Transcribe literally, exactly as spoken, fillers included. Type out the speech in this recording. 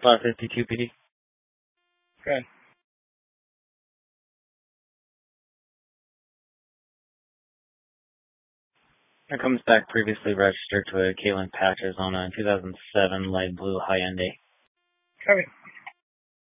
five fifty-two P D. Okay. It comes back previously registered to a Kalen Patches on a two thousand seven light blue high-end A. Copy.